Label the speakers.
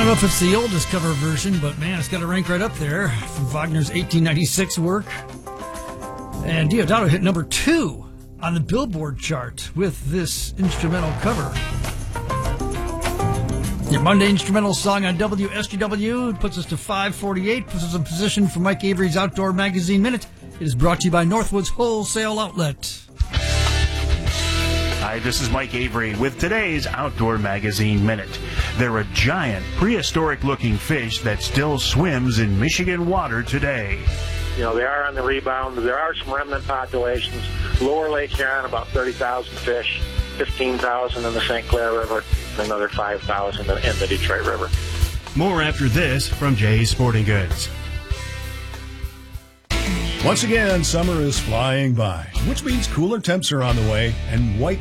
Speaker 1: don't know if it's the oldest cover version, but man, it's got to rank right up there from Wagner's 1896 work. And Diodato hit number 2 on the Billboard chart with this instrumental cover. Your Monday instrumental song on WSGW puts us to 548, puts us in position for Mike Avery's Outdoor Magazine Minute. It is brought to you by Northwoods Wholesale Outlet.
Speaker 2: Hi, this is Mike Avery with today's Outdoor Magazine Minute. They're a giant, prehistoric-looking fish that still swims in Michigan water today.
Speaker 3: You know, they are on the rebound. There are some remnant populations. Lower Lake Huron, about 30,000 fish, 15,000 in the St. Clair River, and another 5,000 in the Detroit River.
Speaker 2: More after this from Jay's Sporting Goods.
Speaker 4: Once again, summer is flying by, which means cooler temps are on the way, and white